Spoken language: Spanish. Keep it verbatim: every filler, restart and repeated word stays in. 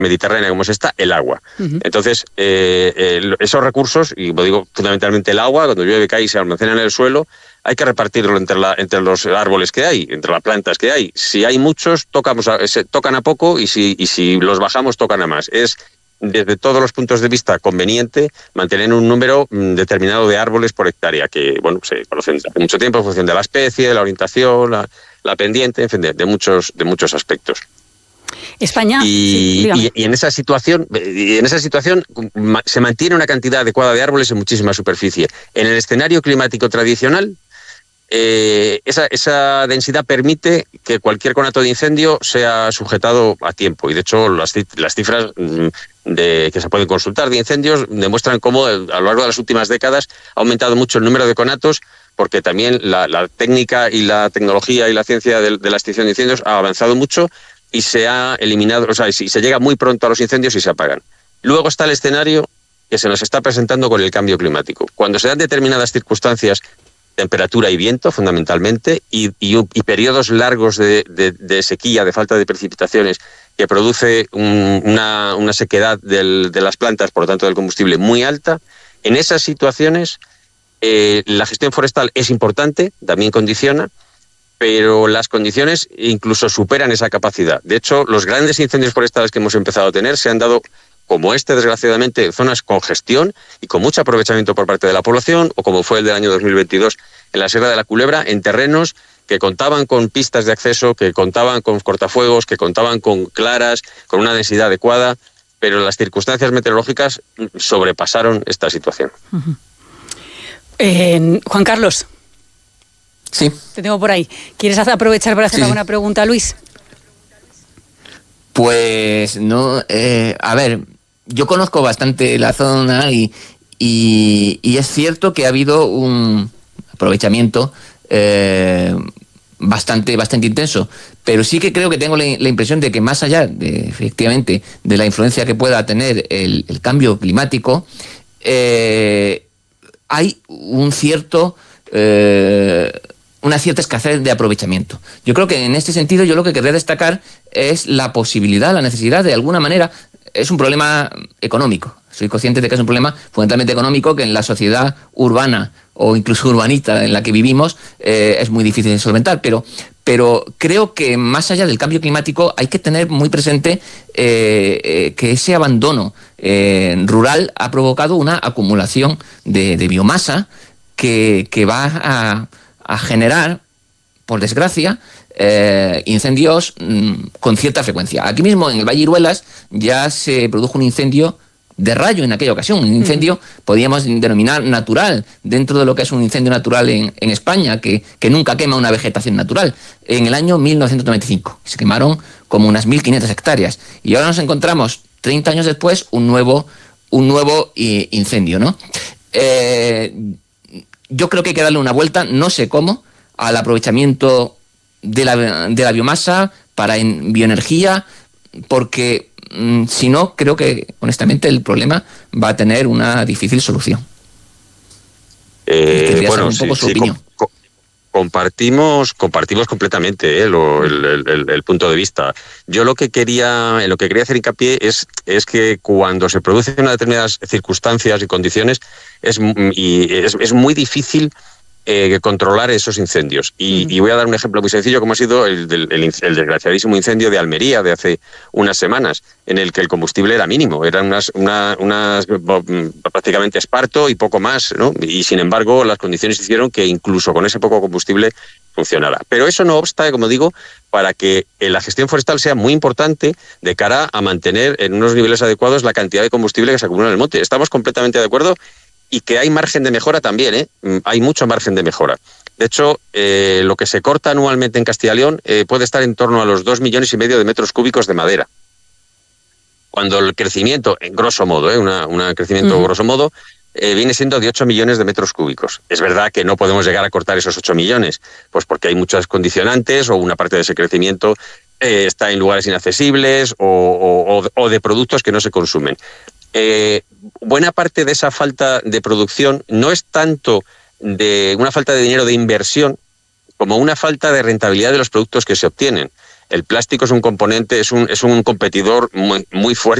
mediterránea como es esta, el agua. Uh-huh. Entonces, eh, eh, esos recursos, y como digo, fundamentalmente el agua, cuando llueve cae y se almacena en el suelo, hay que repartirlo entre, la, entre los árboles que hay, entre las plantas que hay. Si hay muchos, tocamos a, se, tocan a poco, y si, y si los bajamos, tocan a más. Es, desde todos los puntos de vista, conveniente mantener un número mm, determinado de árboles por hectárea, que bueno, se conocen hace mucho tiempo en función de la especie, de la orientación, la, la pendiente, en fin, de, de, muchos, de muchos aspectos. España. Y, sí, y, y en esa situación, y en esa situación se mantiene una cantidad adecuada de árboles en muchísima superficie. En el escenario climático tradicional, Eh, esa, esa densidad permite que cualquier conato de incendio sea sujetado a tiempo, y de hecho las, las cifras de, que se pueden consultar de incendios demuestran cómo a lo largo de las últimas décadas ha aumentado mucho el número de conatos, porque también la, la técnica y la tecnología y la ciencia de, de la extinción de incendios ha avanzado mucho y se ha eliminado, o sea, y se llega muy pronto a los incendios y se apagan. Luego está el escenario que se nos está presentando con el cambio climático. Cuando se dan determinadas circunstancias, temperatura y viento fundamentalmente, y, y, y periodos largos de, de, de sequía, de falta de precipitaciones, que produce un, una, una sequedad del, de las plantas, por lo tanto del combustible, muy alta. En esas situaciones eh, la gestión forestal es importante, también condiciona, pero las condiciones incluso superan esa capacidad. De hecho, los grandes incendios forestales que hemos empezado a tener se han dado, como este, desgraciadamente, en zonas con gestión y con mucho aprovechamiento por parte de la población, o como fue el del año dos mil veintidós en la Sierra de la Culebra, en terrenos que contaban con pistas de acceso, que contaban con cortafuegos, que contaban con claras, con una densidad adecuada, pero las circunstancias meteorológicas sobrepasaron esta situación. Uh-huh. Eh, Juan Carlos. Sí. Te tengo por ahí. ¿Quieres aprovechar para hacer sí. alguna pregunta a Luis? Pues no, eh, a ver, yo conozco bastante la zona y, y, y es cierto que ha habido un aprovechamiento eh, bastante, bastante intenso, pero sí que creo que tengo la, la impresión de que más allá de, efectivamente, de la influencia que pueda tener el, el cambio climático, eh, hay un cierto... Eh, una cierta escasez de aprovechamiento. Yo creo que en este sentido yo lo que querría destacar es la posibilidad, la necesidad de alguna manera, es un problema económico. Soy consciente de que es un problema fundamentalmente económico que en la sociedad urbana o incluso urbanita en la que vivimos eh, es muy difícil de solventar, pero, pero creo que más allá del cambio climático hay que tener muy presente eh, eh, que ese abandono eh, rural ha provocado una acumulación de, de biomasa que, que va a a generar, por desgracia, eh, incendios mmm, con cierta frecuencia. Aquí mismo, en el Valle Iruelas, ya se produjo un incendio de rayo en aquella ocasión, un incendio, mm. podríamos denominar natural, dentro de lo que es un incendio natural en, en España, que, que nunca quema una vegetación natural, en el año mil novecientos noventa y cinco. Se quemaron como unas mil quinientas hectáreas. Y ahora nos encontramos, treinta años después, un nuevo, un nuevo eh, incendio, ¿no? Eh... Yo creo que hay que darle una vuelta, no sé cómo, al aprovechamiento de la, de la biomasa para en bioenergía, porque mmm, si no, creo que honestamente el problema va a tener una difícil solución. Eh, bueno, un poco sí, su sí, opinión. Com, com, compartimos, compartimos completamente eh, lo, el, el, el punto de vista. Yo lo que quería, lo que quería hacer hincapié es, es que cuando se producen unas determinadas circunstancias y condiciones, es, y es, es muy difícil eh, controlar esos incendios. Y, mm. y voy a dar un ejemplo muy sencillo, como ha sido el, el, el, el desgraciadísimo incendio de Almería de hace unas semanas, en el que el combustible era mínimo, eran unas, una, unas prácticamente esparto y poco más, ¿no? Y sin embargo las condiciones hicieron que incluso con ese poco combustible funcionara. Pero eso no obsta, como digo, para que la gestión forestal sea muy importante de cara a mantener en unos niveles adecuados la cantidad de combustible que se acumula en el monte. Estamos completamente de acuerdo, y que hay margen de mejora también, ¿eh? Hay mucho margen de mejora. De hecho, eh, lo que se corta anualmente en Castilla y León eh, puede estar en torno a los dos millones y medio de metros cúbicos de madera. Cuando el crecimiento, en grosso modo, ¿eh? una, un crecimiento uh-huh. grosso modo, eh, viene siendo de ocho millones de metros cúbicos. Es verdad que no podemos llegar a cortar esos ocho millones, pues porque hay muchas condicionantes o una parte de ese crecimiento eh, está en lugares inaccesibles o, o, o de productos que no se consumen. Eh, buena parte de esa falta de producción no es tanto de una falta de dinero de inversión como una falta de rentabilidad de los productos que se obtienen. el plástico es un componente, es un, es un competidor muy, muy fuerte